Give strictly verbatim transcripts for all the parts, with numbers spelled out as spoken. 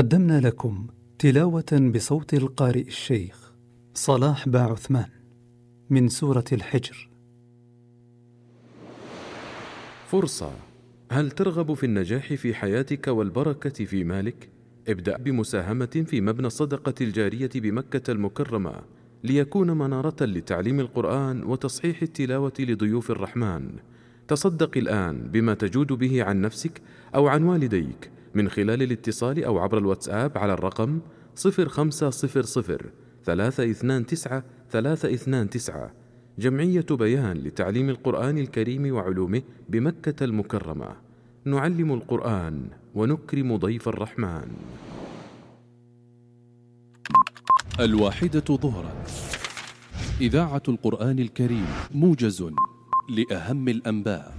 قدمنا لكم تلاوة بصوت القارئ الشيخ صلاح با عثمان من سورة الحجر. فرصة. هل ترغب في النجاح في حياتك والبركة في مالك؟ ابدأ بمساهمة في مبنى الصدقة الجارية بمكة المكرمة ليكون منارة لتعليم القرآن وتصحيح التلاوة لضيوف الرحمن. تصدق الآن بما تجود به عن نفسك أو عن والديك من خلال الاتصال أو عبر الواتساب على الرقم صفر خمسة صفر صفر ثلاثة اثنان تسعة ثلاثة اثنان تسعة. جمعية بيان لتعليم القرآن الكريم وعلومه بمكة المكرمة. نعلم القرآن ونكرم ضيف الرحمن. الواحدة ظهرا، إذاعة القرآن الكريم، موجز لأهم الأنباء.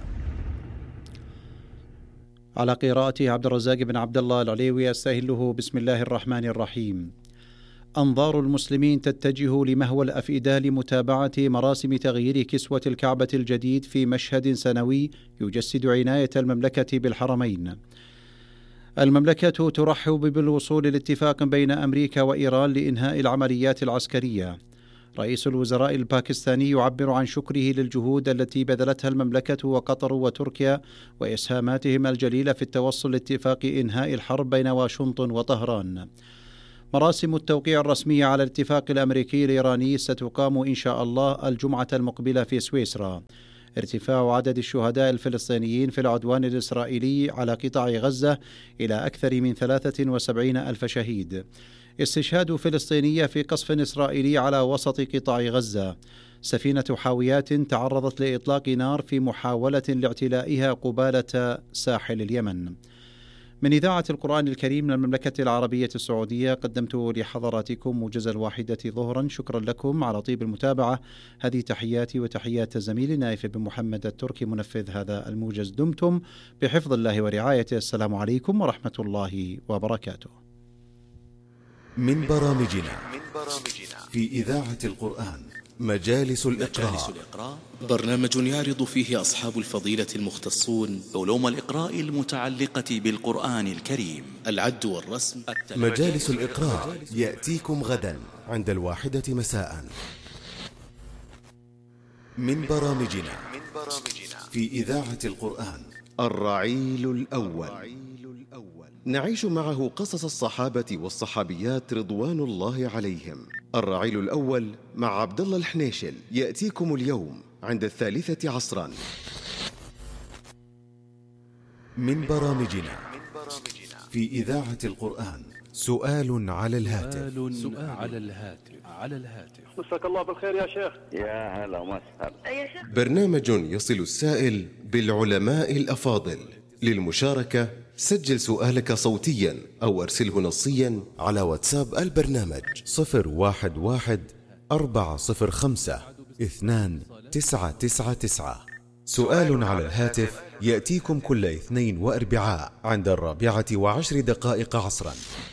على قراءة عبد الرزاق بن عبد الله العليوي أستهله. بسم الله الرحمن الرحيم. أنظار المسلمين تتجه لمهوى الأفئدة لمتابعة مراسم تغيير كسوة الكعبة الجديد في مشهد سنوي يجسد عناية المملكة بالحرمين. المملكة ترحب بالوصول لاتفاق بين أمريكا وإيران لإنهاء العمليات العسكرية. رئيس الوزراء الباكستاني يعبر عن شكره للجهود التي بذلتها المملكة وقطر وتركيا وإسهاماتهم الجليلة في التوصل لاتفاق إنهاء الحرب بين واشنطن وطهران. مراسم التوقيع الرسمية على الاتفاق الأمريكي الإيراني ستقام إن شاء الله الجمعة المقبلة في سويسرا. ارتفاع عدد الشهداء الفلسطينيين في العدوان الإسرائيلي على قطاع غزة إلى أكثر من ثلاثة وسبعين ألف شهيد. استشهاد فلسطينية في قصف إسرائيلي على وسط قطاع غزة. سفينة حاويات تعرضت لإطلاق نار في محاولة لاعتلائها قبالة ساحل اليمن. من إذاعة القرآن الكريم من المملكة العربية السعودية قدمت لحضراتكم موجز الواحدة ظهرا. شكرا لكم على طيب المتابعة. هذه تحياتي وتحيات زميلي نايف بن محمد التركي منفذ هذا الموجز. دمتم بحفظ الله ورعايته. السلام عليكم ورحمة الله وبركاته. من برامجنا في إذاعة القرآن مجالس الإقراء، برنامج يعرض فيه أصحاب الفضيلة المختصون علوم الإقراء المتعلقة بالقرآن الكريم، العد والرسم. مجالس الإقراء يأتيكم غدا عند الواحدة مساء. من برامجنا في إذاعة القرآن الرعيل الأول، نعيش معه قصص الصحابة والصحابيات رضوان الله عليهم. الرعيل الأول مع عبد الله الحنيشل يأتيكم اليوم عند الثالثة عصرا. من برامجنا في إذاعة القرآن سؤال على الهاتف. سؤال على الهاتف على الهاتف مساك الله بالخير يا شيخ. يا هلا وسهلا. برنامج يصل السائل بالعلماء الأفاضل. للمشاركة سجل سؤالك صوتيا أو أرسله نصيا على واتساب البرنامج صفر واحد واحد أربعة صفر خمسة اثنان تسعة تسعة تسعة. سؤال على الهاتف يأتيكم كل اثنين وأربعاء عند الرابعة وعشر دقائق عصرا.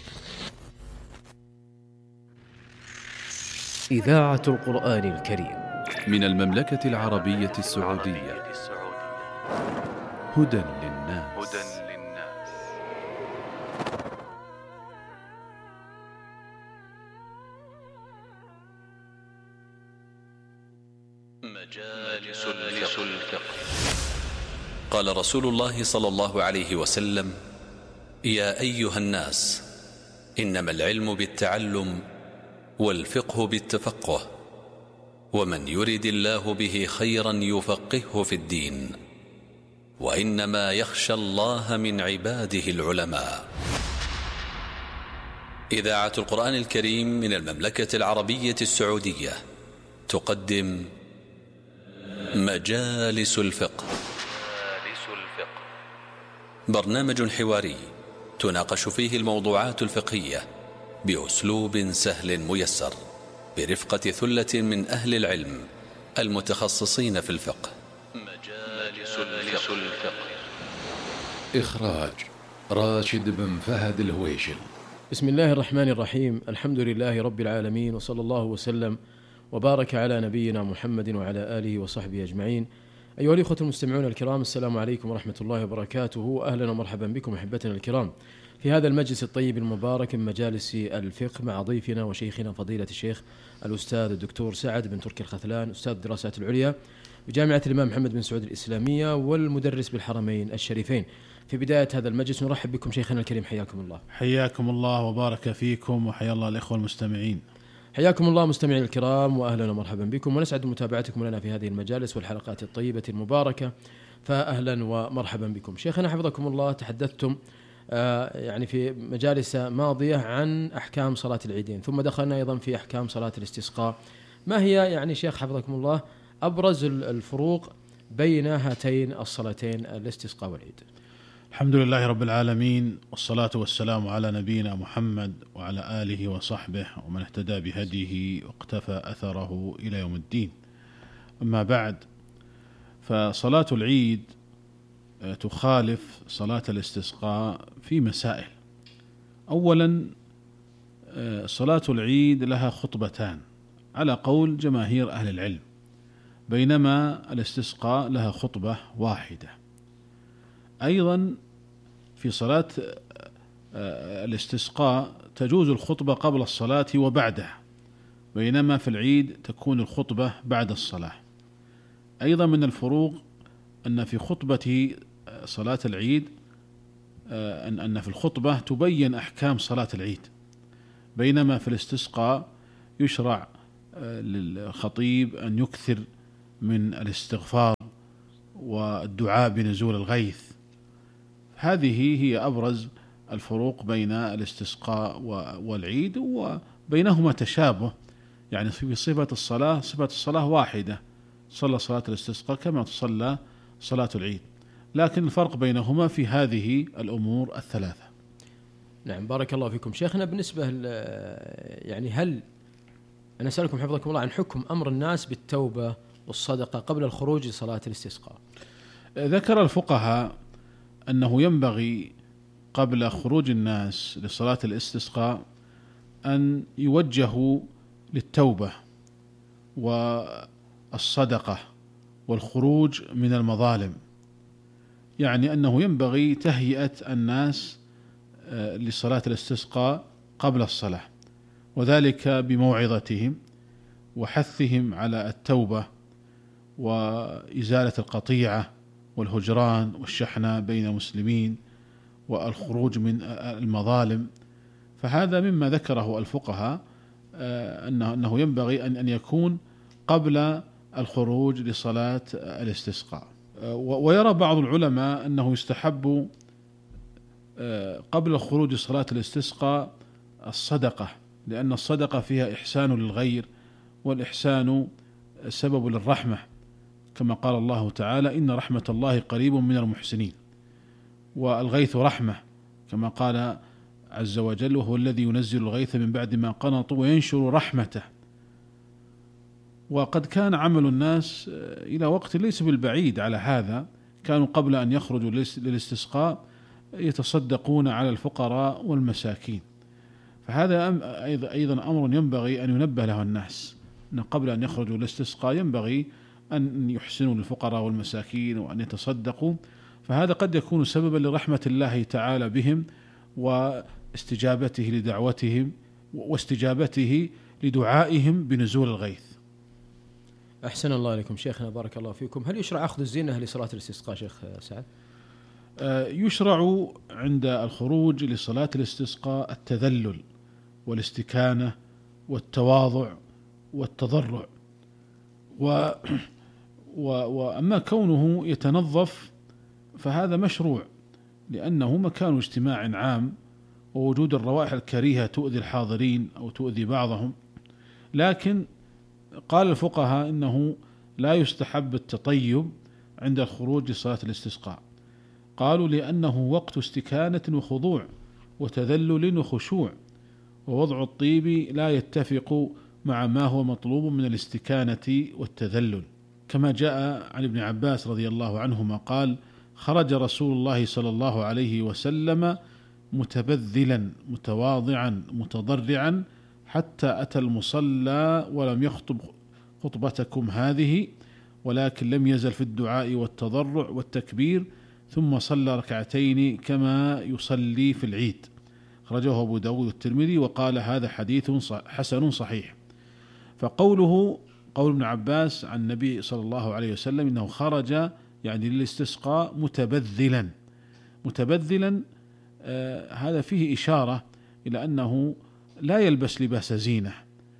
إذاعة القرآن الكريم من المملكة العربية السعودية. هدى للناس. مجالس الفقه. قال رسول الله صلى الله عليه وسلم: يا أيها الناس، إنما العلم بالتعلم والفقه بالتفقه، ومن يرد الله به خيرا يفقهه في الدين، وإنما يخشى الله من عباده العلماء. إذاعة القرآن الكريم من المملكة العربية السعودية تقدم مجالس الفقه. برنامج حواري تناقش فيه الموضوعات الفقهية بأسلوب سهل ميسر برفقة ثلة من أهل العلم المتخصصين في الفقه. مجالس الفقه. إخراج راشد بن فهد الهويشل. بسم الله الرحمن الرحيم. الحمد لله رب العالمين، وصلى الله وسلم وبارك على نبينا محمد وعلى آله وصحبه أجمعين. أيها الإخوة المستمعون الكرام، السلام عليكم ورحمة الله وبركاته. أهلا ومرحبا بكم أحبتنا الكرام. في هذا المجلس الطيب المبارك من مجالس الفقه مع ضيفنا وشيخنا فضيلة الشيخ الأستاذ الدكتور سعد بن تركي الخثلان، أستاذ الدراسات العليا بجامعة الإمام محمد بن سعود الإسلامية والمدرس بالحرمين الشريفين. في بداية هذا المجلس نرحب بكم شيخنا الكريم، حياكم الله. حياكم الله وبارك فيكم، وحيا الله الإخوة المستمعين. حياكم الله مستمعين الكرام، وأهلا ومرحبا بكم، ونسعد متابعتكم لنا في هذه المجالس والحلقات الطيبة المباركة، فأهلا ومرحبا بكم. شيخنا حفظكم الله، تحدثتم آه يعني في مجالس ماضية عن أحكام صلاة العيدين، ثم دخلنا أيضا في أحكام صلاة الاستسقاء. ما هي يعني شيخ حفظكم الله أبرز الفروق بين هاتين الصلاتين الاستسقاء والعيد؟ الحمد لله رب العالمين، والصلاة والسلام على نبينا محمد وعلى آله وصحبه ومن اهتدى بهديه واقتفى أثره إلى يوم الدين. أما بعد، فصلاة العيد تخالف صلاة الاستسقاء في مسائل. أولا، صلاة العيد لها خطبتان على قول جماهير أهل العلم، بينما الاستسقاء لها خطبة واحدة. أيضا في صلاة الاستسقاء تجوز الخطبة قبل الصلاة وبعدها، بينما في العيد تكون الخطبة بعد الصلاة. أيضا من الفروق أن في خطبة صلاة العيد أن أن في الخطبة تبين أحكام صلاة العيد، بينما في الاستسقاء يشرع للخطيب أن يكثر من الاستغفار والدعاء بنزول الغيث. هذه هي أبرز الفروق بين الاستسقاء والعيد، وبينهما تشابه، يعني في صفة الصلاة، صفة الصلاة واحدة، صلى صلاة الاستسقاء كما تصلى صلاة العيد، لكن الفرق بينهما في هذه الأمور الثلاثة. نعم، بارك الله فيكم. شيخنا بالنسبة يعني هل أنا أسألكم حفظكم الله عن حكم أمر الناس بالتوبة والصدقة قبل الخروج لصلاة الاستسقاء؟ ذكر الفقهاء أنه ينبغي قبل خروج الناس لصلاة الاستسقاء أن يوجهوا للتوبة والصدقة والخروج من المظالم، يعني أنه ينبغي تهيئة الناس لصلاة الاستسقاء قبل الصلاة، وذلك بموعظتهم وحثهم على التوبة وإزالة القطيعة والهجران والشحنة بين المسلمين والخروج من المظالم. فهذا مما ذكره الفقهاء أنه ينبغي أن يكون قبل الخروج لصلاة الاستسقاء. ويرى بعض العلماء أنه يستحب قبل الخروج لصلاة الاستسقاء الصدقة، لأن الصدقة فيها إحسان للغير، والإحسان سبب للرحمة، كما قال الله تعالى: إن رحمة الله قريب من المحسنين. والغيث رحمة، كما قال عز وجل: وهو الذي ينزل الغيث من بعد ما قنطوا وينشر رحمته. وقد كان عمل الناس إلى وقت ليس بالبعيد على هذا، كانوا قبل أن يخرجوا للاستسقاء يتصدقون على الفقراء والمساكين. فهذا أيضا أمر ينبغي أن ينبه له الناس، أن قبل أن يخرجوا للاستسقاء ينبغي أن يحسنوا للفقراء والمساكين وأن يتصدقوا، فهذا قد يكون سببا لرحمة الله تعالى بهم واستجابته لدعوتهم واستجابته لدعائهم بنزول الغيث. أحسن الله إليكم شيخنا، بارك الله فيكم. هل يشرع أخذ الزينة لصلاة الاستسقاء شيخ سعد؟ يشرع عند الخروج لصلاة الاستسقاء التذلل والاستكانة والتواضع والتضرع، و وأما كونه يتنظف فهذا مشروع، لأنه مكان اجتماع عام، ووجود الروائح الكريهة تؤذي الحاضرين أو تؤذي بعضهم. لكن قال الفقهاء إنه لا يستحب التطيب عند الخروج لصلاة الاستسقاء، قالوا لأنه وقت استكانة وخضوع وتذلل وخشوع، ووضع الطيب لا يتفق مع ما هو مطلوب من الاستكانة والتذلل، كما جاء عن ابن عباس رضي الله عنهما قال: خرج رسول الله صلى الله عليه وسلم متبذلا متواضعا متضرعا حتى أتى المصلى ولم يخطب خطبتكم هذه، ولكن لم يزل في الدعاء والتضرع والتكبير، ثم صلى ركعتين كما يصلي في العيد. أخرجه أبو داود والترمذي وقال هذا حديث حسن صحيح. فقوله قول ابن عباس عن النبي صلى الله عليه وسلم إنه خرج يعني للاستسقاء متبذلا متبذلا آه هذا فيه إشارة إلى أنه لا يلبس لباس زينة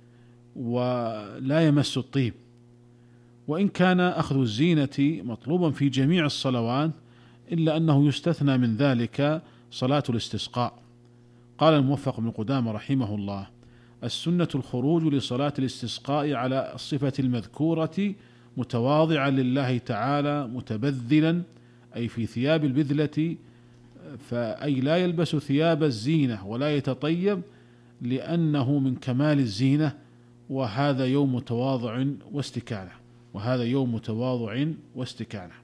ولا يمس الطيب، وإن كان أخذ الزينة مطلوبا في جميع الصلوات إلا أنه يستثنى من ذلك صلاة الاستسقاء. قال الموفق بن قدامة رحمه الله: السنة الخروج لصلاة الاستسقاء على الصفة المذكورة متواضعا لله تعالى متبذلا، أي في ثياب البذلة، فأي لا يلبس ثياب الزينة ولا يتطيب لأنه من كمال الزينة، وهذا يوم تواضع واستكانة وهذا يوم تواضع واستكانة.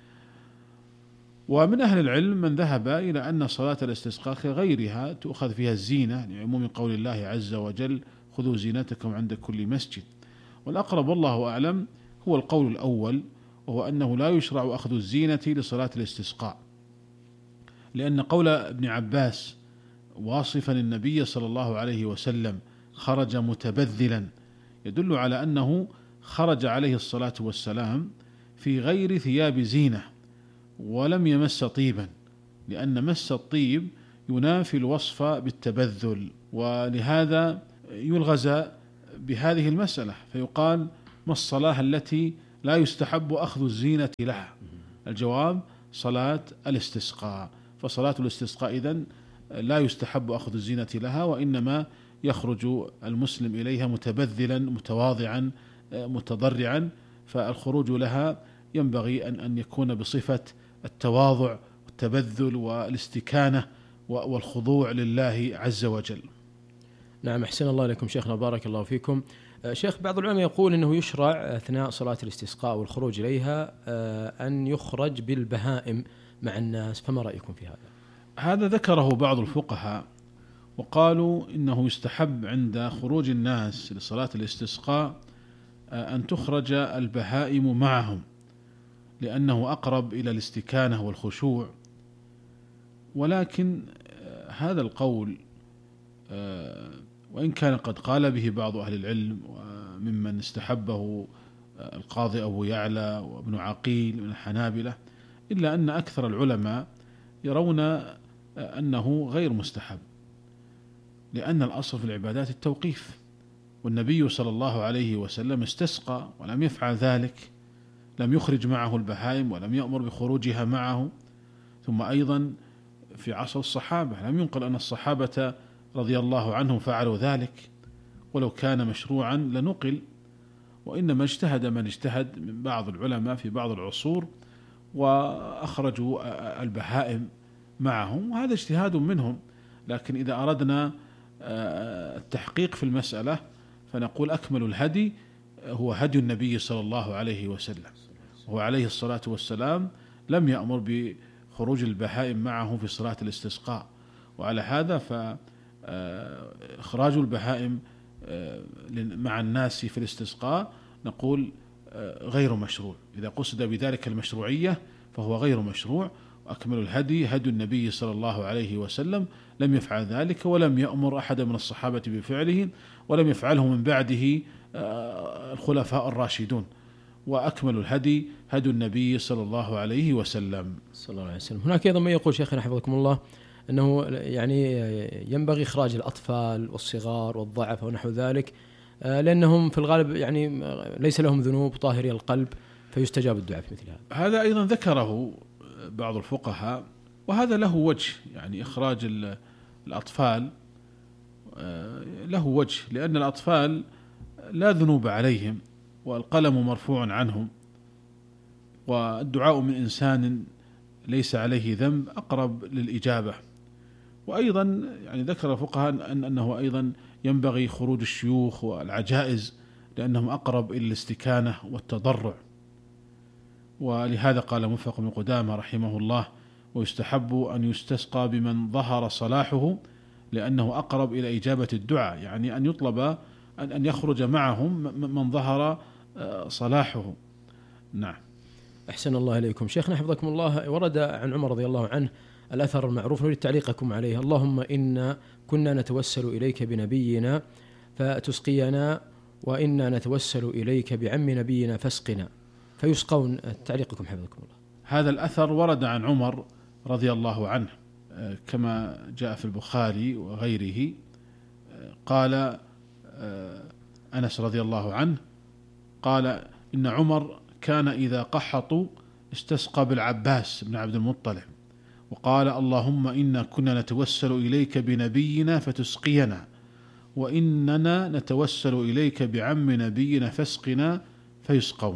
ومن أهل العلم من ذهب إلى أن صلاة الاستسقاء كغيرها تؤخذ فيها الزينة لعموم قول الله عز وجل: خذوا زينتكم عند كل مسجد. والأقرب والله أعلم هو القول الأول، وهو أنه لا يشرع أخذ الزينة لصلاة الاستسقاء، لأن قول ابن عباس واصفا النبي صلى الله عليه وسلم خرج متبذلا يدل على أنه خرج عليه الصلاة والسلام في غير ثياب زينة ولم يمس طيبا، لأن مس الطيب ينافي الوصف بالتبذل، ولهذا يلغز بهذه المسألة فيقال: ما الصلاة التي لا يستحب أخذ الزينة لها؟ الجواب: صلاة الاستسقاء. فصلاة الاستسقاء إذن لا يستحب أخذ الزينة لها، وإنما يخرج المسلم إليها متبذلا متواضعا متضرعا، فالخروج لها ينبغي أن أن يكون بصفة التواضع والتبذل والاستكانة والخضوع لله عز وجل. نعم، أحسن الله إليكم شيخنا، بارك الله فيكم. شيخ، بعض العلماء يقول أنه يشرع أثناء صلاة الاستسقاء والخروج إليها أن يخرج بالبهائم مع الناس، فما رأيكم في هذا؟ هذا ذكره بعض الفقهاء وقالوا إنه يستحب عند خروج الناس لصلاة الاستسقاء أن تخرج البهائم معهم، لأنه أقرب إلى الاستكانة والخشوع. ولكن هذا القول وإن كان قد قال به بعض أهل العلم وممن استحبه القاضي أبو يعلى وابن عقيل من الحنابلة، إلا أن أكثر العلماء يرون أنه غير مستحب، لأن الأصل في العبادات التوقيف، والنبي صلى الله عليه وسلم استسقى ولم يفعل ذلك، لم يخرج معه البهائم ولم يأمر بخروجها معه. ثم أيضا في عصر الصحابة لم ينقل أن الصحابة رضي الله عنهم فعلوا ذلك، ولو كان مشروعا لنقل، وإنما اجتهد من اجتهد من بعض العلماء في بعض العصور وأخرجوا البهائم معهم، وهذا اجتهاد منهم. لكن إذا أردنا التحقيق في المسألة فنقول أكمل الهدي هو هدي النبي صلى الله عليه وسلم، وهو عليه الصلاة والسلام لم يأمر بخروج البهائم معه في صلاة الاستسقاء. وعلى هذا فإخراج البهائم مع الناس في الاستسقاء نقول غير مشروع. إذا قصد بذلك المشروعية فهو غير مشروع، وأكمل الهدي هدي النبي صلى الله عليه وسلم، لم يفعل ذلك ولم يأمر أحد من الصحابة بفعله، ولم يفعله من بعده الخلفاء الراشدون. وأكمل الهدي هدي النبي صلى الله عليه وسلم. صلى الله عليه وسلم. هناك أيضا ما يقول شيخنا حفظكم الله أنه يعني ينبغي إخراج الأطفال والصغار والضعف ونحو ذلك، لأنهم في الغالب يعني ليس لهم ذنوب، طاهري القلب، فيستجاب الدعاء في مثل هذا. هذا أيضا ذكره بعض الفقهاء، وهذا له وجه، يعني إخراج الأطفال له وجه، لأن الأطفال لا ذنوب عليهم والقلم مرفوع عنهم، والدعاء من إنسان ليس عليه ذنب أقرب للإجابة. وأيضا يعني ذكر الفقهاء أن أنه أيضا ينبغي خروج الشيوخ والعجائز، لأنهم أقرب إلى الاستكانة والتضرع. ولهذا قال موفق بن قدامة رحمه الله: ويستحب أن يستسقى بمن ظهر صلاحه، لأنه أقرب إلى إجابة الدعاء، يعني أن يطلب أن أن يخرج معهم من ظهر صلاحه. نعم. أحسن الله إليكم شيخنا حفظكم الله. ورد عن عمر رضي الله عنه الأثر المعروف نريد تعليقكم عليه. اللهم إنا كنا نتوسل إليك بنبينا فتسقينا، وإنا نتوسل إليك بعم نبينا فاسقنا، فيسقون. تعليقكم حفظكم الله. هذا الأثر ورد عن عمر رضي الله عنه كما جاء في البخاري وغيره. قال أنس رضي الله عنه قال إن عمر كان إذا قحطوا استسقى بالعباس بن عبد المطلب وقال اللهم إنا كنا نتوسل إليك بنبينا فتسقينا، وإننا نتوسل إليك بعم نبينا فاسقنا، فيسقون.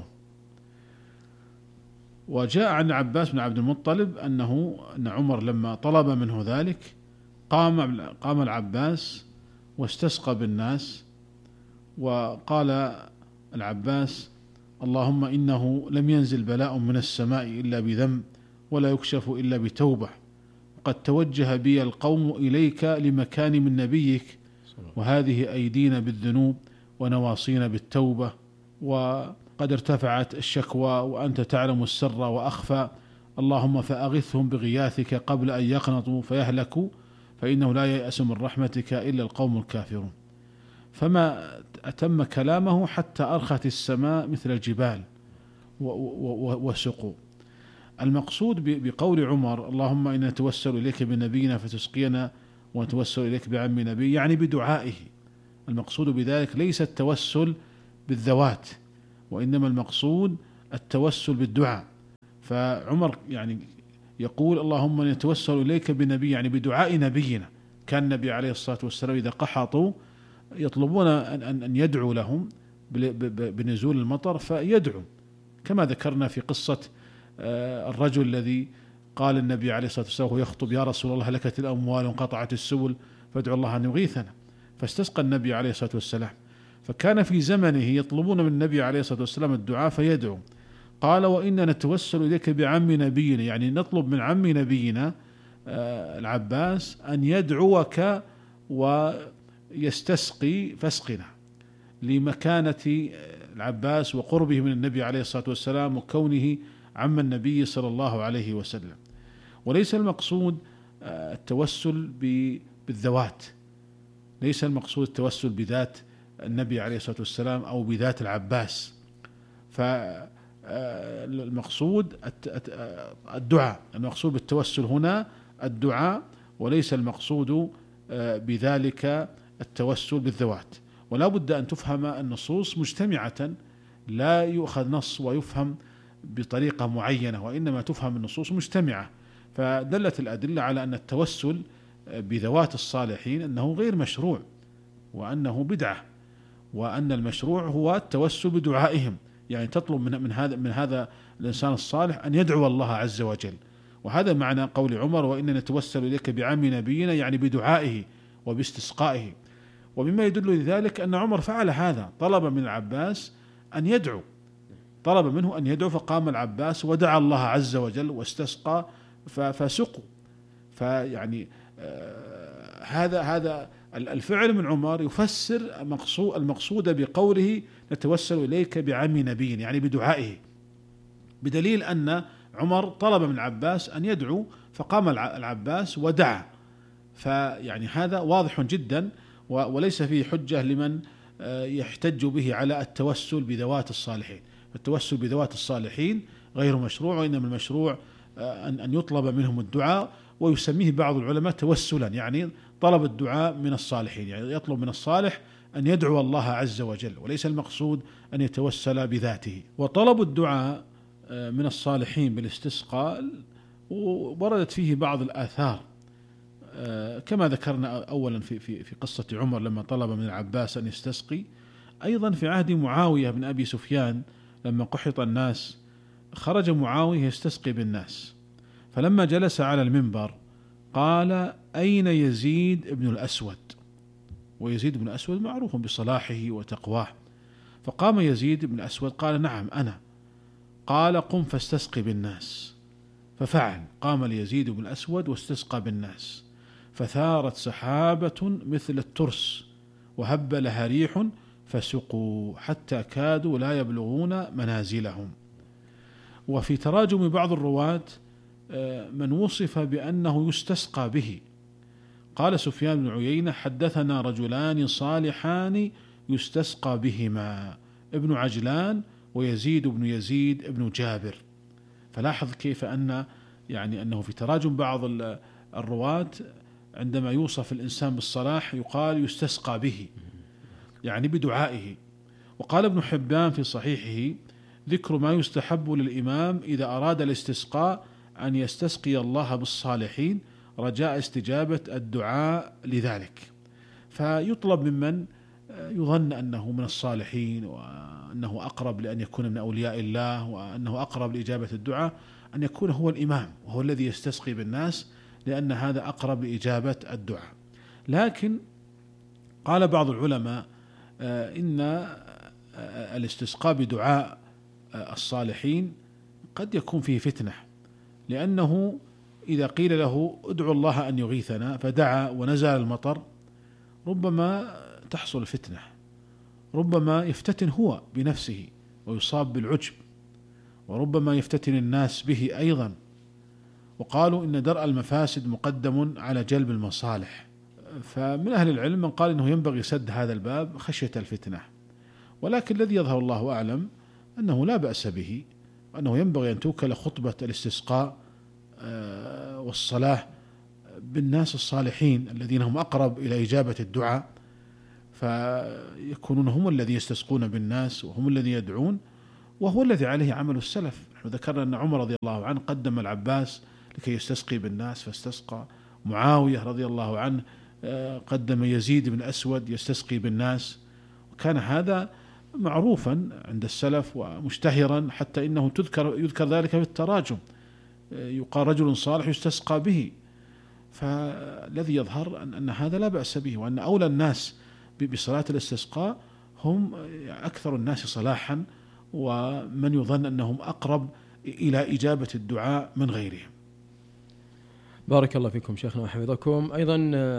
وجاء عن عباس بن عبد المطلب أنه أن عمر لما طلب منه ذلك قام قام العباس واستسقى بالناس، وقال العباس اللهم إنه لم ينزل بلاء من السماء إلا بذنب ولا يكشف إلا بتوبة، قد توجه بي القوم إليك لمكان من نبيك، وهذه أيدينا بالذنوب ونواصينا بالتوبة، وقد ارتفعت الشكوى وأنت تعلم السر وأخفى، اللهم فأغثهم بغياثك قبل أن يقنطوا فيهلكوا، فإنه لا ييأس من رحمتك إلا القوم الكافرون. فما أتم كلامه حتى أرخت السماء مثل الجبال وسقوا. المقصود بقول عمر اللهم إنا نتوسل إليك بنبينا فتسقينا ونتوسل إليك بعم نبي، يعني بدعائه. المقصود بذلك ليس التوسل بالذوات، وإنما المقصود التوسل بالدعاء. فعمر يعني يقول اللهم نتوسل إليك بنبي، يعني بدعاء نبينا. كان النبي عليه الصلاة والسلام إذا قحطوا يطلبون أن يدعو لهم بنزول المطر فيدعو، كما ذكرنا في قصة الرجل الذي قال النبي عليه الصلاة والسلام يخطب يا رسول الله هلكت الأموال وانقطعت السبل فادعو الله أن يغيثنا، فاستسقى النبي عليه الصلاة والسلام. فكان في زمنه يطلبون من النبي عليه الصلاة والسلام الدعاء فيدعو. قال وإنا نتوسل إليك بعم نبينا، يعني نطلب من عم نبينا العباس أن يدعوك ويستسقي فاسقنا، لمكانة العباس وقربه من النبي عليه الصلاة والسلام وكونه عم النبي صلى الله عليه وسلم. وليس المقصود التوسل بالذوات، ليس المقصود التوسل بذات النبي عليه الصلاة والسلام أو بذات العباس، فالمقصود الدعاء. المقصود بالتوسل هنا الدعاء، وليس المقصود بذلك التوسل بالذوات. ولا بد أن تفهم النصوص مجتمعة، لا يؤخذ نص ويفهم بطريقة معينة، وإنما تفهم النصوص مجتمعة. فدلت الأدلة على أن التوسل بذوات الصالحين أنه غير مشروع، وأنه بدعة، وأن المشروع هو التوسل بدعائهم، يعني تطلب من من هذا من هذا الإنسان الصالح أن يدعو الله عز وجل. وهذا معنى قول عمر وإننا نتوسل إليك بعم نبينا، يعني بدعائه وباستسقائه. ومما يدل لذلك أن عمر فعل هذا، طلب من العباس أن يدعو، طلب منه أن يدعو، فقام العباس ودعا الله عز وجل واستسقى فسقوا. فيعني آه هذا هذا الفعل من عمر يفسر المقصود بقوله نتوسل إليك بعم نبي، يعني بدعائه، بدليل أن عمر طلب من العباس أن يدعو فقام العباس ودعا. فيعني هذا واضح جدا، وليس فيه حجة لمن يحتج به على التوسل بذوات الصالحين. التوسل بذوات الصالحين غير مشروع، وإنما المشروع أن يطلب منهم الدعاء، ويسميه بعض العلماء توسلا، يعني طلب الدعاء من الصالحين، يعني يطلب من الصالح أن يدعو الله عز وجل، وليس المقصود أن يتوسل بذاته. وطلب الدعاء من الصالحين بالاستسقاء وردت فيه بعض الآثار، كما ذكرنا أولا في في في قصة عمر لما طلب من العباس أن يستسقي. أيضا في عهد معاوية بن أبي سفيان لما قحط الناس خرج معاوية يستسقي بالناس، فلما جلس على المنبر قال أين يزيد بن الأسود؟ ويزيد بن الأسود معروف بصلاحه وتقواه. فقام يزيد بن الأسود قال نعم أنا. قال قم فاستسقي بالناس، ففعل، قام ليزيد بن الأسود واستسقى بالناس، فثارت سحابة مثل الترس وهب لها ريح فسقوا حتى كادوا لا يبلغون منازلهم. وفي تراجم بعض الرواة من وصف بأنه يستسقى به. قال سفيان بن عيينة: حدثنا رجلان صالحان يستسقى بهما، ابن عجلان ويزيد بن يزيد بن جابر. فلاحظ كيف أن يعني أنه في تراجم بعض الرواة عندما يوصف الإنسان بالصلاح يقال يستسقى به، يعني بدعائه. وقال ابن حبان في صحيحه: ذكر ما يستحب للإمام إذا أراد الاستسقاء أن يستسقي الله بالصالحين رجاء استجابة الدعاء لذلك. فيطلب ممن يظن أنه من الصالحين وأنه أقرب لأن يكون من أولياء الله وأنه أقرب لإجابة الدعاء أن يكون هو الإمام وهو الذي يستسقي بالناس، لأن هذا أقرب لإجابة الدعاء. لكن قال بعض العلماء إن الاستسقاء بدعاء الصالحين قد يكون فيه فتنة، لأنه إذا قيل له ادعو الله أن يغيثنا فدعا ونزل المطر ربما تحصل فتنة، ربما يفتتن هو بنفسه ويصاب بالعجب، وربما يفتتن الناس به أيضا. وقالوا إن درء المفاسد مقدم على جلب المصالح. فمن أهل العلم من قال إنه ينبغي سد هذا الباب خشية الفتنة، ولكن الذي يظهر الله أعلم أنه لا بأس به، وأنه ينبغي أن توكل خطبة الاستسقاء والصلاة بالناس الصالحين الذين هم أقرب إلى إجابة الدعاء، فيكونون هم الذي يستسقون بالناس وهم الذي يدعون، وهو الذي عليه عمل السلف. نحن ذكرنا أن عمر رضي الله عنه قدم العباس لكي يستسقي بالناس فاستسقى، معاوية رضي الله عنه قدم يزيد بن أسود يستسقي بالناس، وكان هذا معروفا عند السلف ومشتهرا، حتى إنه تذكر يذكر ذلك في التراجم، يقال رجل صالح يستسقى به. فالذي يظهر أن, أن هذا لا بأس به، وأن أولى الناس بصلاة الاستسقاء هم أكثر الناس صلاحا ومن يظن أنهم أقرب إلى إجابة الدعاء من غيرهم. بارك الله فيكم شيخنا وحفظكم. أيضا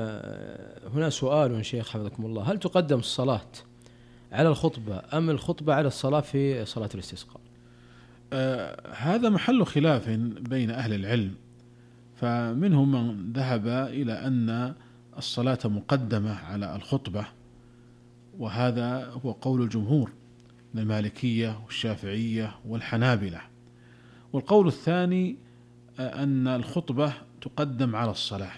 هنا سؤال شيخ حفظكم الله: هل تقدم الصلاة على الخطبة أم الخطبة على الصلاة في صلاة الاستسقاء؟ آه هذا محل خلاف بين أهل العلم، فمنهم من ذهب إلى أن الصلاة مقدمة على الخطبة، وهذا هو قول الجمهور من المالكية والشافعية والحنابلة. والقول الثاني أن الخطبة تقدم على الصلاة،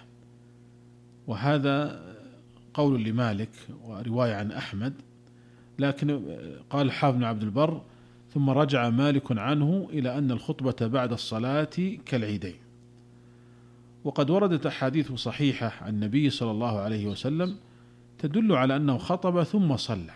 وهذا قول لمالك ورواية عن أحمد، لكن قال الحافظ بن عبد البر: ثم رجع مالك عنه إلى أن الخطبة بعد الصلاة كالعيدين. وقد وردت أحاديث صحيحة عن النبي صلى الله عليه وسلم تدل على أنه خطب ثم صلى،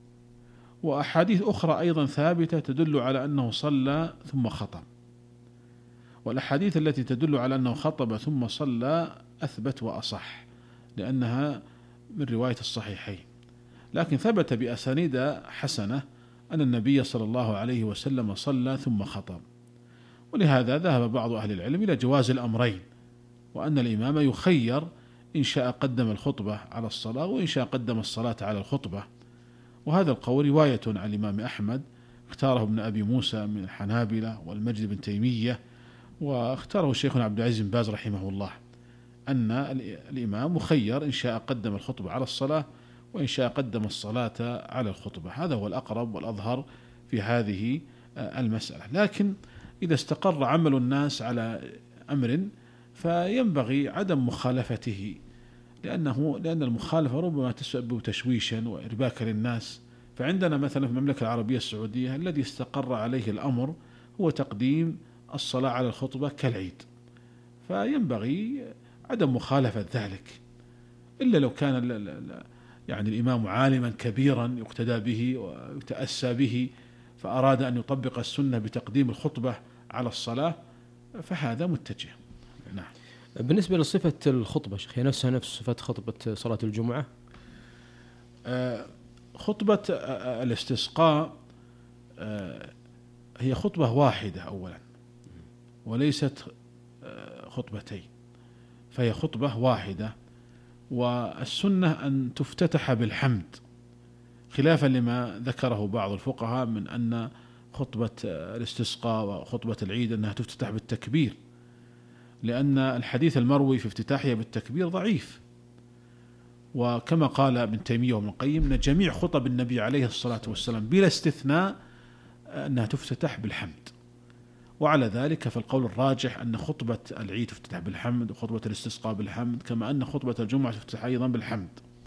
وأحاديث أخرى أيضا ثابتة تدل على أنه صلى ثم خطب. والأحاديث التي تدل على أنه خطب ثم صلى أثبت وأصح، لأنها من رواية الصحيحين، لكن ثبت بأسانيد حسنة أن النبي صلى الله عليه وسلم صلى ثم خطب. ولهذا ذهب بعض أهل العلم إلى جواز الأمرين، وأن الإمام يخير إن شاء قدم الخطبة على الصلاة وإن شاء قدم الصلاة على الخطبة. وهذا القول رواية عن الإمام أحمد، اختاره ابن أبي موسى من الحنابلة والمجد بن تيمية، واختاره الشيخ عبد العزيز بن باز رحمه الله، أن الإمام مخير إن شاء قدم الخطبة على الصلاة وإن شاء قدم الصلاة على الخطبة. هذا هو الأقرب والأظهر في هذه المسألة. لكن إذا استقر عمل الناس على أمر فينبغي عدم مخالفته، لأنه لأن المخالفة ربما تسبب تشويشا وإرباكا للناس. فعندنا مثلا في المملكة العربية السعودية الذي استقر عليه الأمر هو تقديم الصلاة على الخطبة كالعيد، فينبغي عدم مخالفة ذلك، إلا لو كان يعني الإمام عالما كبيرا يقتدى به ويتأسى به فأراد أن يطبق السنة بتقديم الخطبة على الصلاة، فهذا متجه. نعم. بالنسبة لصفة الخطبة شيخ، هي نفسها نفس صفة خطبة صلاة الجمعة؟ آه خطبة الاستسقاء آه هي خطبة واحدة أولا، وليست آه خطبتين، فهي خطبة واحدة، والسنة أن تفتتح بالحمد، خلافا لما ذكره بعض الفقهاء من أن خطبة الاستسقاء وخطبة العيد أنها تفتتح بالتكبير. لأن الحديث المروي في افتتاحها بالتكبير ضعيف، وكما قال ابن تيمية وابن القيم أن جميع خطب النبي عليه الصلاة والسلام بلا استثناء أنها تفتتح بالحمد، وعلى ذلك فالقول الراجح أن خطبة العيد تفتتح بالحمد، وخطبة الاستسقاء بالحمد، كما أن خطبة الجمعة تفتتح أيضا بالحمد.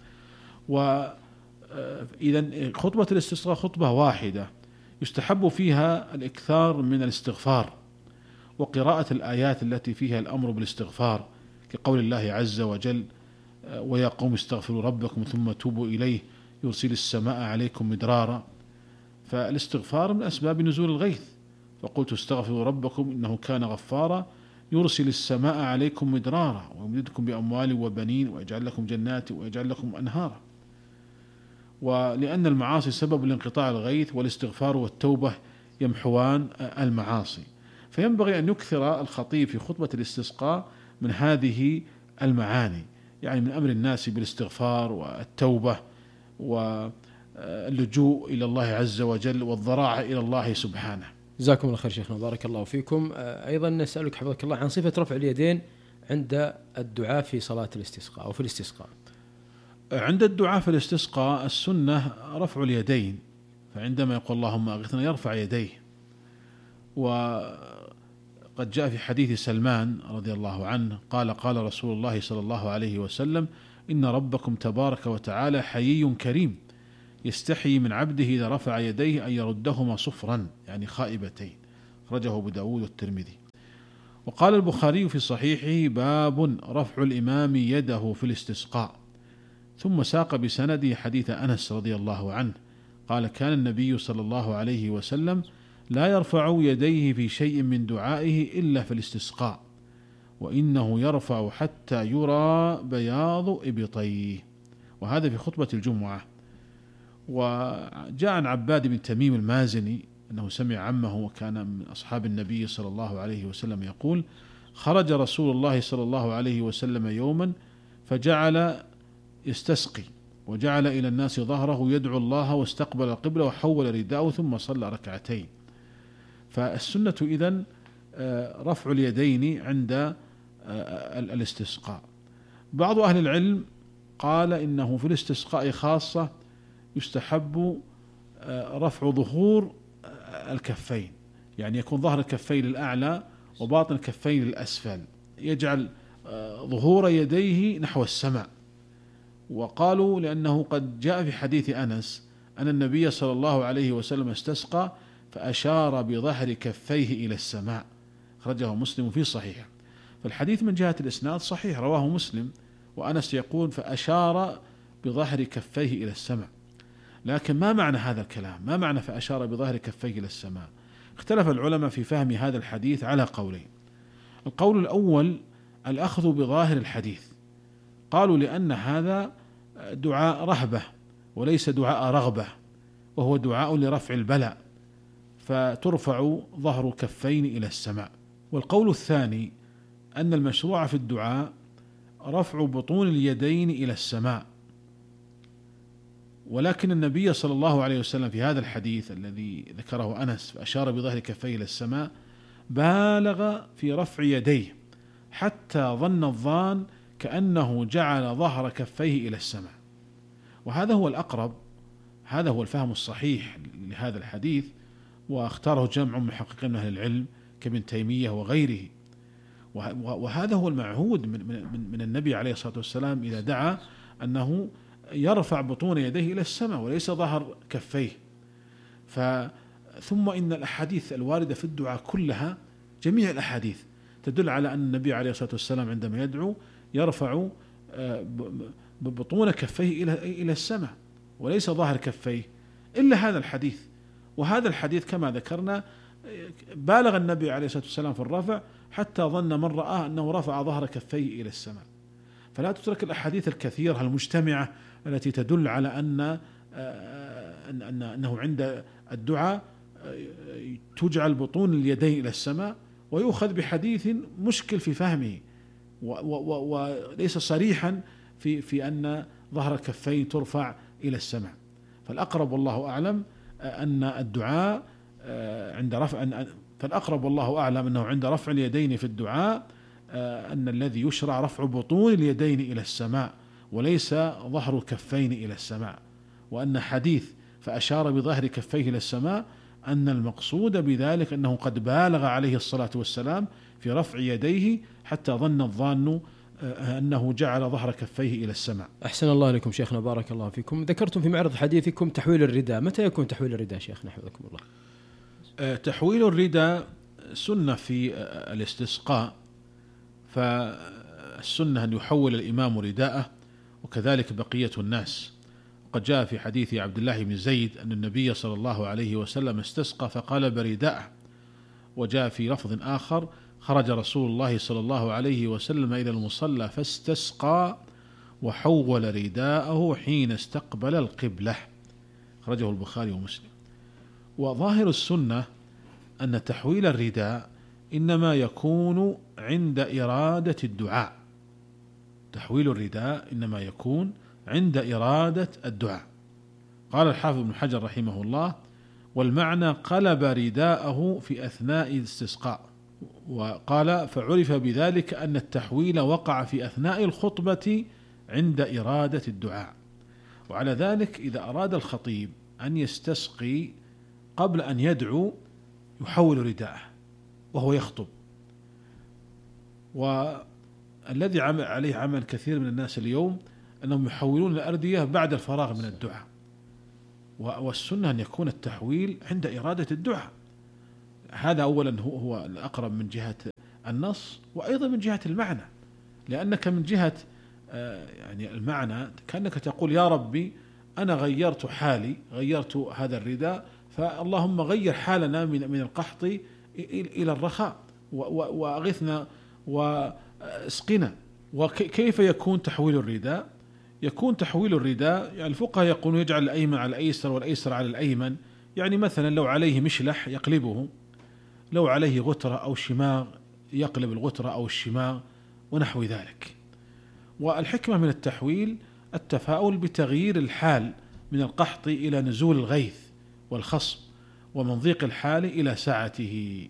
وإذا خطبة الاستسقاء خطبة واحدة يستحب فيها الإكثار من الاستغفار وقراءة الآيات التي فيها الأمر بالاستغفار، كقول الله عز وجل: ويا قوم استغفروا ربكم ثم توبوا إليه يرسل السماء عليكم مدرارا. فالاستغفار من أسباب نزول الغيث، فقلت استغفروا ربكم إنه كان غفارا يرسل السماء عليكم مدرارا ويمددكم بأموال وبنين ويجعل لكم جنات ويجعل لكم أنهارا. ولأن المعاصي سبب لانقطاع الغيث، والاستغفار والتوبة يمحوان المعاصي، فينبغي أن يكثر الخطيب في خطبة الاستسقاء من هذه المعاني، يعني من أمر الناس بالاستغفار والتوبة واللجوء إلى الله عز وجل والضراعة إلى الله سبحانه. جزاكم الله خير شيخنا، بارك الله فيكم. أيضا نسألك حفظك الله عن صفة رفع اليدين عند الدعاء في صلاة الاستسقاء أو في الاستسقاء. عند الدعاء في الاستسقاء السنة رفع اليدين، فعندما يقول اللهم أغثنا يرفع يديه، وقد جاء في حديث سلمان رضي الله عنه قال: قال رسول الله صلى الله عليه وسلم: إن ربكم تبارك وتعالى حيي كريم يستحيي من عبده إذا رفع يديه أن يردهما صفرا، يعني خائبتين، أخرجه أبو داود والترمذي. وقال البخاري في صحيحه: باب رفع الإمام يده في الاستسقاء، ثم ساق بسنده حديث أنس رضي الله عنه قال: كان النبي صلى الله عليه وسلم لا يرفع يديه في شيء من دعائه إلا في الاستسقاء، وإنه يرفع حتى يرى بياض إبطيه. وهذا في خطبة الجمعة. وجاء عن عباد بن تميم المازني أنه سمع عمه وكان من أصحاب النبي صلى الله عليه وسلم يقول: خرج رسول الله صلى الله عليه وسلم يوما فجعل يستسقي، وجعل إلى الناس ظهره يدعو الله، واستقبل القبلة وحول رداءه ثم صلى ركعتين. فالسنة إذن رفع اليدين عند الاستسقاء. بعض أهل العلم قال إنه في الاستسقاء خاصة يستحب رفع ظهور الكفين، يعني يكون ظهر الكفين للأعلى وباطن الكفين للأسفل، يجعل ظهور يديه نحو السماء. وقالوا لأنه قد جاء في حديث أنس أن النبي صلى الله عليه وسلم استسقى فأشار بظهر كفيه إلى السماء، أخرجه مسلم في صحيحه. فالحديث من جهة الإسناد صحيح، رواه مسلم، وأنس يقول فأشار بظهر كفيه إلى السماء. لكن ما معنى هذا الكلام؟ ما معنى فأشار بظهر كفيه إلى السماء؟ اختلف العلماء في فهم هذا الحديث على قولين. القول الأول الأخذ بظاهر الحديث، قالوا لأن هذا دعاء رهبة وليس دعاء رغبة، وهو دعاء لرفع البلاء، فترفع ظهر كفين إلى السماء. والقول الثاني أن المشروع في الدعاء رفع بطون اليدين إلى السماء، ولكن النبي صلى الله عليه وسلم في هذا الحديث الذي ذكره أنس فأشار بظهر كفيه إلى السماء بالغ في رفع يديه حتى ظن الظان كأنه جعل ظهر كفيه إلى السماء، وهذا هو الأقرب، هذا هو الفهم الصحيح لهذا الحديث، واختاره جمع من محققين من أهل العلم كابن تيمية وغيره. وهذا هو المعهود من, من, من النبي عليه الصلاة والسلام إذا دعا أنه يرفع بطون يديه إلى السماء وليس ظهر كفيه. ثم إن الأحاديث الواردة في الدعاء كلها، جميع الأحاديث تدل على أن النبي عليه الصلاة والسلام عندما يدعو يرفع ببطون كفيه إلى السماء وليس ظهر كفيه، إلا هذا الحديث. وهذا الحديث كما ذكرنا بالغ النبي عليه الصلاة والسلام في الرفع حتى ظن من رآه أنه رفع ظهر كفيه إلى السماء. فلا تترك الأحاديث الكثيرة المجتمعة التي تدل على أن أنه عند الدعاء تجعل بطون اليدين إلى السماء، ويؤخذ بحديث مشكل في فهمه وليس صريحا في في أن ظهر الكفين ترفع إلى السماء. فالأقرب والله أعلم أن الدعاء عند رفع فالأقرب والله أعلم أنه عند رفع اليدين في الدعاء أن الذي يشرع رفع بطون اليدين إلى السماء وليس ظهر الكفين إلى السماء، وأن حديث فأشار بظهر كفيه إلى السماء أن المقصود بذلك أنه قد بالغ عليه الصلاة والسلام في رفع يديه حتى ظن الظان أنه جعل ظهر كفيه إلى السماء. أحسن الله لكم شيخنا، بارك الله فيكم. ذكرتم في معرض حديثكم تحويل الرداء، متى يكون تحويل الرداء شيخنا حفظكم الله؟ تحويل الرداء سنة في الاستسقاء، فالسنة أن يحول الإمام رداءه وكذلك بقية الناس. قد جاء في حديث عبد الله بن زيد أن النبي صلى الله عليه وسلم استسقى فقلب رداءه، وجاء في لفظ آخر خرج رسول الله صلى الله عليه وسلم إلى المصلى فاستسقى وحول رداءه حين استقبل القبلة، خرجه البخاري ومسلم. وظاهر السنة أن تحويل الرداء إنما يكون عند إرادة الدعاء، تحويل الرداء إنما يكون عند إرادة الدعاء. قال الحافظ ابن حجر رحمه الله: والمعنى قلب رداءه في أثناء الاستسقاء. وقال: فعرف بذلك أن التحويل وقع في أثناء الخطبة عند إرادة الدعاء. وعلى ذلك إذا أراد الخطيب أن يستسقي قبل أن يدعو يحول رداءه وهو يخطب. والذي عمل عليه عمل كثير من الناس اليوم أنهم يحولون الأردية بعد الفراغ من الدعاء، والسنة أن يكون التحويل عند إرادة الدعاء. هذا أولا هو هو الأقرب من جهة النص، وأيضا من جهة المعنى، لأنك من جهة يعني المعنى كأنك تقول: يا ربي أنا غيرت حالي، غيرت هذا الرداء، فاللهم غير حالنا من من القحط إلى الرخاء وأغثنا واسقنا. وكيف يكون تحويل الرداء؟ يكون تحويل الرداء يعني الفقهاء يقولون يجعل الأيمن على الأيسر والأيسر على الأيمن. يعني مثلا لو عليه مشلح يقلبه، لو عليه غترة أو شماغ يقلب الغترة أو الشماغ ونحو ذلك. والحكمة من التحويل التفاؤل بتغيير الحال من القحط إلى نزول الغيث والخصب، ومن ضيق الحال إلى سعته.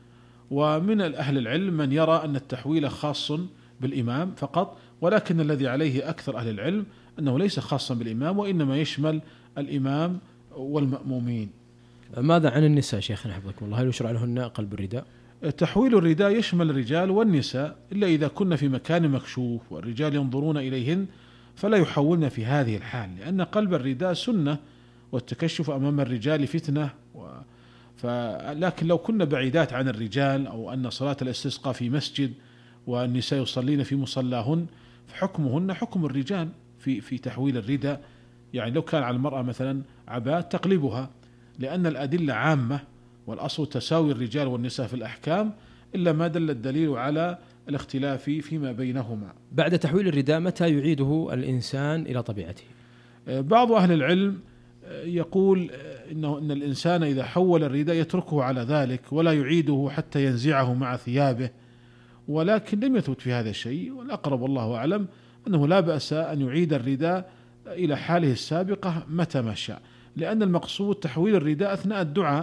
ومن أهل العلم من يرى أن التحويل خاص بالإمام فقط، ولكن الذي عليه أكثر أهل العلم أنه ليس خاصا بالإمام، وإنما يشمل الإمام والمأمومين. ماذا عن النساء شيخنا حفظكم الله؟ هل يشرع لهن قلب الرداء؟ تحويل الرداء يشمل الرجال والنساء، إلا إذا كن في مكان مكشوف والرجال ينظرون إليهن فلا يحولن في هذه الحال، لأن قلب الرداء سنة والتكشف أمام الرجال فتنة. و... ف... لكن لو كنا بعيدات عن الرجال، أو أن صلاة الاستسقاء في مسجد والنساء يصلين في مصلاهن، فحكمهن حكم الرجال في في تحويل الرداء. يعني لو كان على المرأة مثلا عباءة تقلبها، لأن الأدلة عامة والأصل تساوي الرجال والنساء في الأحكام، إلا ما دل الدليل على الاختلاف فيما بينهما. بعد تحويل الرداء متى يعيده الإنسان إلى طبيعته؟ بعض أهل العلم يقول إنه إن الإنسان إذا حول الرداء يتركه على ذلك ولا يعيده حتى ينزعه مع ثيابه، ولكن لم يثبت في هذا الشيء. والأقرب والله أعلم أنه لا بأس أن يعيد الرداء إلى حاله السابقة متى ما شاء، لأن المقصود تحويل الرداء أثناء الدعاء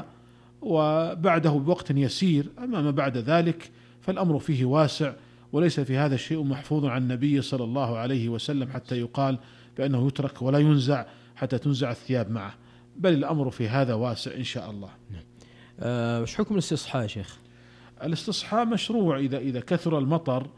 وبعده بوقت يسير. أما ما بعد ذلك فالأمر فيه واسع، وليس في هذا الشيء محفوظ عن النبي صلى الله عليه وسلم حتى يقال بأنه يترك ولا ينزع حتى تنزع الثياب معه، بل الأمر في هذا واسع إن شاء الله. أه وش حكم الاستصحاء يا شيخ؟ الاستصحاء مشروع إذا إذا كثر المطر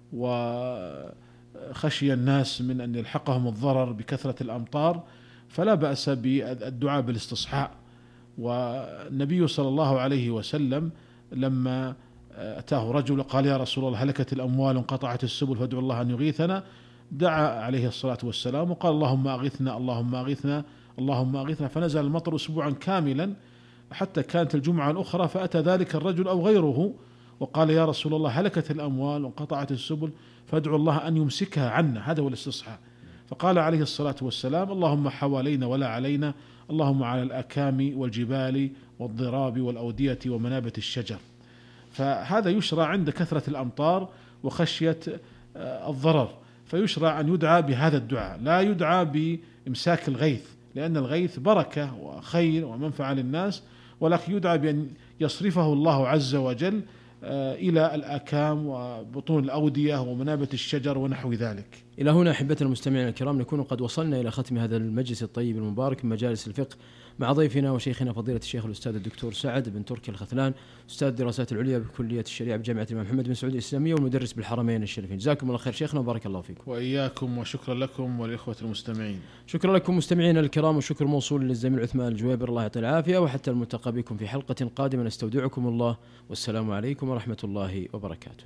وخشي الناس من أن يلحقهم الضرر بكثرة الأمطار، فلا بأس بالدعاء بالاستصحاء. والنبي صلى الله عليه وسلم لما أتاه رجل قال: يا رسول الله هلكت الأموال وانقطعت السبل فادعو الله أن يغيثنا، دعا عليه الصلاة والسلام وقال: اللهم أغثنا اللهم أغثنا اللهم أغثنا، فنزل المطر أسبوعا كاملا حتى كانت الجمعة الأخرى، فأتى ذلك الرجل أو غيره وقال: يا رسول الله هلكت الأموال وانقطعت السبل فادعو الله أن يمسكها عنا. هذا هو الاستصحاء. فقال عليه الصلاة والسلام: اللهم حوالينا ولا علينا، اللهم على الأكام والجبال والضراب والأودية ومنابت الشجر. فهذا يشرع عند كثرة الأمطار وخشية الضرر، فيشرع أن يدعى بهذا الدعاء، لا يدعى بإمساك الغيث، لأن الغيث بركة وخير ومنفعة للناس، ولكن يدعى بأن يصرفه الله عز وجل إلى الآكام وبطون الأودية ومنابت الشجر ونحو ذلك. إلى هنا أحبتنا المستمعين الكرام نكون قد وصلنا إلى ختم هذا المجلس الطيب المبارك من مجالس الفقه مع ضيفنا وشيخنا فضيلة الشيخ الأستاذ الدكتور سعد بن تركي الخثلان، أستاذ الدراسات العليا بكلية الشريعة بجامعة الإمام محمد بن سعود الإسلامية والمدرس بالحرمين الشريفين. جزاكم الله خير شيخنا وبارك الله فيكم. وإياكم وشكرا لكم والإخوة المستمعين. شكرا لكم مستمعينا الكرام وشكر موصول للزميل عثمان الجويبر الله يعطيه العافية، وحتى الملتقى بكم في حلقة قادمة نستودعكم الله والسلام عليكم ورحمة الله وبركاته.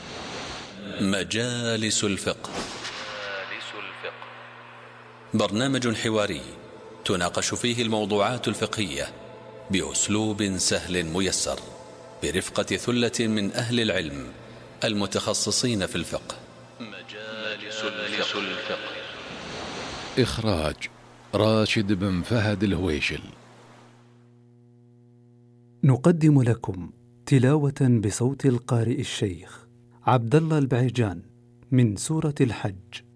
مجالس الفقه. برنامج حواري تناقش فيه الموضوعات الفقهية بأسلوب سهل ميسر برفقة ثلة من أهل العلم المتخصصين في الفقه. مجالس الفقه. إخراج راشد بن فهد الهويشل. نقدم لكم تلاوة بصوت القارئ الشيخ عبد الله البعيجان من سورة الحج.